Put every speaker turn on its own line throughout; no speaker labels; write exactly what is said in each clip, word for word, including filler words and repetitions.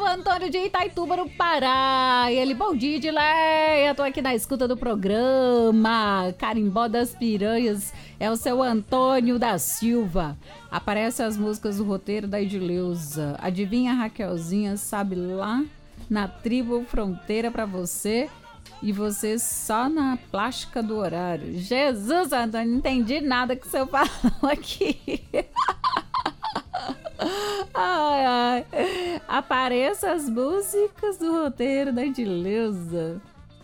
Antônio de Itaituba, no Pará. E ele, bom dia, Edileia. Tô aqui na escuta do programa Carimbó das Piranhas. É o seu Antônio da Silva. Aparecem as músicas do roteiro da Edileuza. Adivinha, Raquelzinha, sabe lá na tribo fronteira pra você. E você só na plástica do horário. Jesus, Antônio, não entendi nada que você falou aqui. Ai, ai. Apareça as músicas do roteiro da Edileuza.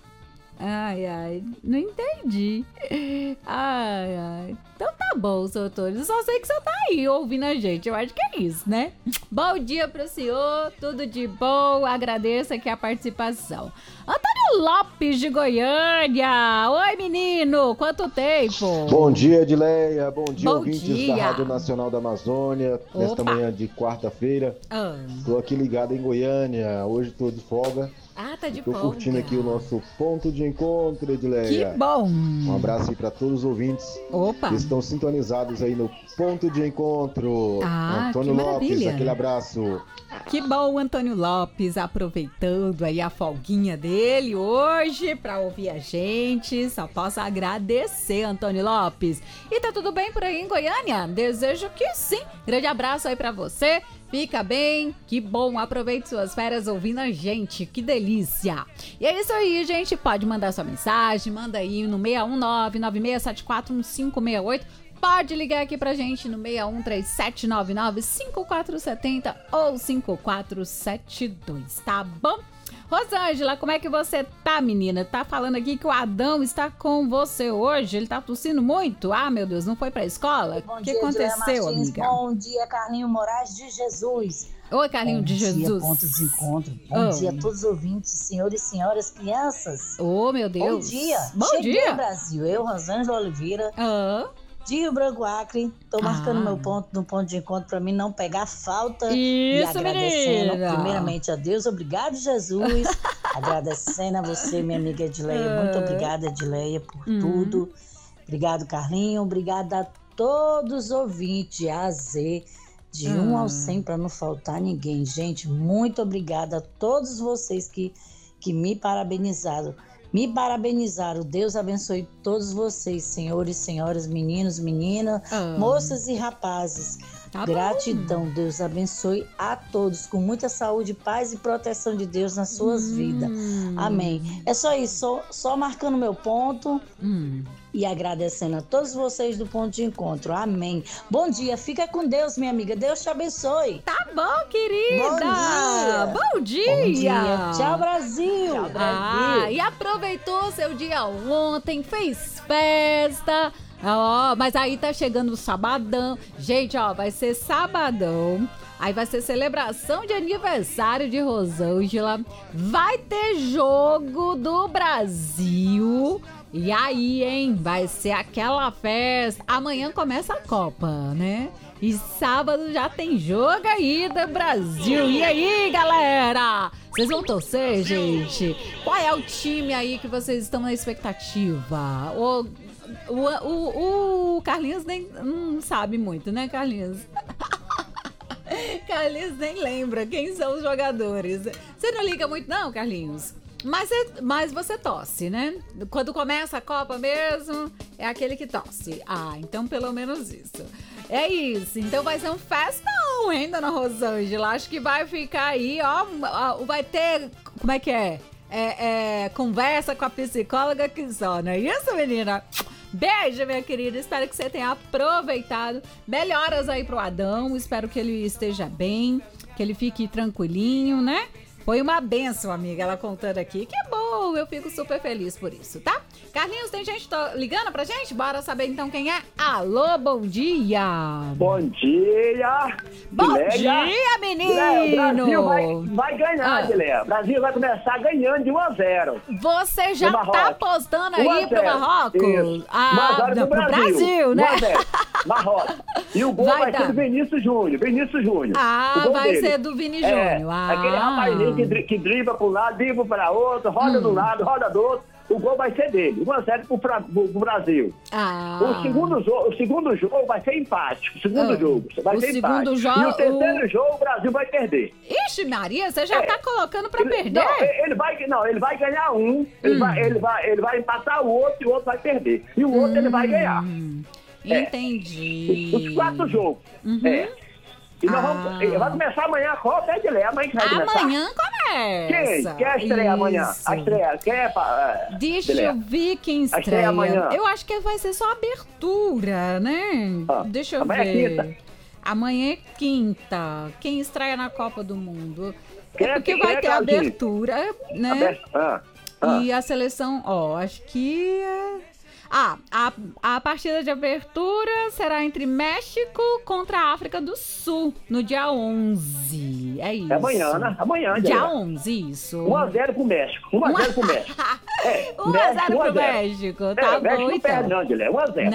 Ai, ai, não entendi. Ai, ai. Então tá bom, seu Antônio. Só sei que você tá aí ouvindo a gente. Eu acho que é isso, né? Bom dia pro senhor, tudo de bom. Agradeço aqui a participação. Antônio Lopes de Goiânia. Oi, menino. Quanto tempo?
Bom dia, Edileia. Bom dia,
bom
ouvintes
dia.
da Rádio Nacional da Amazônia. Opa. Nesta manhã de quarta-feira. Ah. Tô aqui ligado em Goiânia. Hoje tô de folga.
Ah, tá de
Tô
folga.
curtindo aqui o nosso ponto de encontro, Edileia.
Que bom!
Um abraço aí pra todos os ouvintes.
Opa!
Que estão sintonizados aí no ponto de encontro.
Ah,
Antônio
que
Lopes,
maravilha.
aquele abraço.
Que bom, Antônio Lopes, aproveitando aí a folguinha dele hoje pra ouvir a gente. Só posso agradecer, Antônio Lopes. E tá tudo bem por aí em Goiânia? Desejo que sim. Grande abraço aí pra você. Fica bem, que bom, aproveite suas férias ouvindo a gente, que delícia. E é isso aí, gente, pode mandar sua mensagem, manda aí no seis um nove, nove seis sete quatro, um cinco seis oito, pode ligar aqui pra gente no seis um três sete nove nove, cinco quatro sete zero ou cinco quatro sete dois, tá bom? Rosângela, como é que você tá, menina? Tá falando aqui que o Adão está com você hoje. Ele tá tossindo muito? Ah, meu Deus, não foi pra escola? O que aconteceu, amiga?
Bom dia, Carlinho Moraes de Jesus.
Oi, Carlinho
bom
de
dia,
Jesus.
Ponto de encontro. Bom
oh.
dia a todos os ouvintes, senhores e senhoras, crianças.
Oh, meu Deus.
Bom dia.
Bom
Cheguei
dia.
ao Brasil. Eu, Rosângela Oliveira.
Ah.
De Rio Branco, Acre, tô marcando
ah.
meu ponto no ponto de encontro para mim não pegar falta.
Isso,
e agradecendo
menina.
primeiramente a Deus, obrigado Jesus, agradecendo a você, minha amiga Edileia, muito obrigada Edileia por
hum.
tudo, obrigado Carlinho, obrigada a todos os ouvintes, A a Z, de um
hum.
ao cem para não faltar ninguém, gente, muito obrigada a todos vocês que, que me parabenizaram. Me parabenizaram. Deus abençoe todos vocês, senhores, senhoras, meninos, meninas,
ah.
moças e rapazes.
Tá
Gratidão.
bom.
Deus abençoe a todos com muita saúde, paz e proteção de Deus nas suas
hum.
vidas. Amém. É só isso. Só, só marcando meu ponto.
Hum.
E agradecendo a todos vocês do ponto de encontro. Amém. Bom dia. Fica com Deus, minha amiga. Deus te abençoe.
Tá bom, querida.
Bom dia.
Bom dia.
Bom dia. Tchau, Brasil. Tchau, Brasil.
Ah, e aproveitou seu dia ontem, fez festa. Ó, oh, mas aí tá chegando o sabadão. Gente, ó, vai ser sabadão. Aí vai ser celebração de aniversário de Rosângela. Vai ter jogo do Brasil. E aí, hein? Vai ser aquela festa. Amanhã começa a Copa, né? E sábado já tem jogo aí do Brasil. E aí, galera? Vocês vão torcer, gente? Qual é o time aí que vocês estão na expectativa? O, o, o, o Carlinhos nem não sabe muito, né, Carlinhos? Carlinhos nem lembra quem são os jogadores. Você não liga muito não, Carlinhos? Mas, é, mas você tosse, né? Quando começa a Copa mesmo, é aquele que tosse. Ah, então pelo menos isso. É isso. Então vai ser um festão, hein, dona Rosângela? Acho que vai ficar aí, ó. Vai ter. Como é que é? É, é conversa com a psicóloga que só, não é isso, menina? Beijo, minha querida. Espero que você tenha aproveitado. Melhoras aí pro Adão. Espero que ele esteja bem, que ele fique tranquilinho, né? Foi uma benção, amiga, ela contando aqui. Que bom, eu fico super feliz por isso, tá? Carlinhos, tem gente ligando pra gente? Bora saber então quem é. Alô, bom dia!
Bom dia!
Bom
Dileia.
dia, menino!
Dileia, o Brasil vai, vai ganhar,
ah.
Dileia. O Brasil vai começar ganhando de um a zero.
Você já tá apostando aí pro Marrocos?
Isso.
Ah, não, pro Brasil, Brasil né?
um a zero. Marrocos. E o gol vai, vai ser do Vinícius Júnior. Vinícius Júnior.
Ah, vai dele. ser do Vini Júnior.
É,
ah.
Aquele rapazinho que, que dribla para um lado, dribla para outro, roda hum. de um lado, roda do outro. o gol vai ser dele. um a zero pro, pro, pro Brasil.
Ah.
O, segundo jogo, o segundo jogo vai ser empate. O segundo ah. jogo vai
o
ser
segundo
empate.
Jogo,
e o terceiro
o...
jogo o Brasil vai perder.
Ixi, Maria, você já é. tá colocando pra
ele,
perder?
Não ele, vai, não, ele vai ganhar um, ele, hum. vai, ele, vai, ele vai empatar o outro e o outro vai perder. E o outro hum. ele vai ganhar.
Entendi.
É. Os, os quatro jogos. Uhum. É. E nós ah. vamos, vai começar amanhã a Copa, é de lei, amanhã que vai começar.
Amanhã começa.
Quem? Quem é a estreia amanhã? A estreia, quem é pra, uh,
Deixa eu ver quem estreia. A estreia amanhã. Eu acho que vai ser só abertura, né? Ah. Deixa eu
amanhã
ver.
É quinta.
Amanhã é quinta. Quem estreia na Copa do Mundo?
Quem
é porque
é,
vai
é
ter abertura, né?
Aber... Ah. Ah.
E a seleção, ó, acho que... Ah, a, a partida de abertura será entre México contra a África do Sul, no dia onze. É isso.
É amanhã, né? Amanhã.
Dia já. onze, isso.
um a zero pro México. um a zero pro México.
É, um a zero pro México. Tá
é,
bom,
México
então.
Não perde, não, Dilé. um a zero.